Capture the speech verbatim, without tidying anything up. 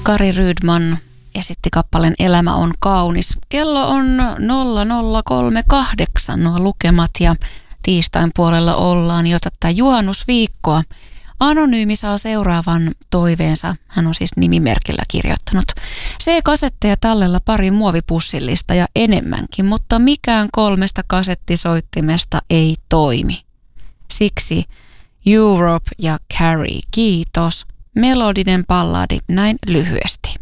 Kari Rydman esitti kappaleen Elämä on kaunis. Kello on nolla nolla kolme kahdeksan nuo lukemat ja tiistain puolella ollaan jo tätä juhannusviikkoa. Anonyymi saa seuraavan toiveensa. Hän on siis nimimerkillä kirjoittanut. C-kasetteja tallella pari muovipussillista ja enemmänkin, mutta mikään kolmesta kasettisoittimesta ei toimi. Siksi Europe ja Carrie, kiitos. Melodinen balladi näin lyhyesti.